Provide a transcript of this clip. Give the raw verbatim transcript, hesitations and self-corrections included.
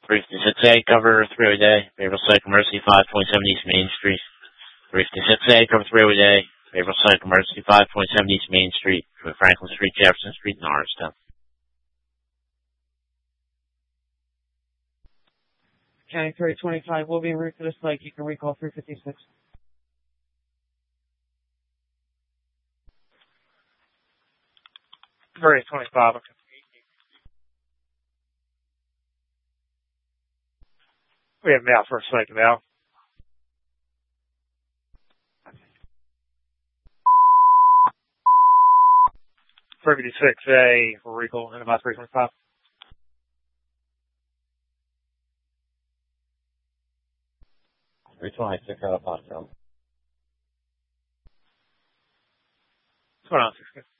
three fifty-six A, cover three oh day, Fayetteville Cycle Mercy, five point seven East Main Street. three fifty-six A, cover three oh day, Fayetteville Cycle Mercy, five point seven East Main Street, between Franklin Street, Jefferson Street, and Norristown. County three twenty-five will be en route to the site. You can recall three fifty-six. three twenty-five, okay. We have now for a second now. three fifty-six A, recall, and about three twenty-five. three twenty-six out of Potsdam. What's going on, six?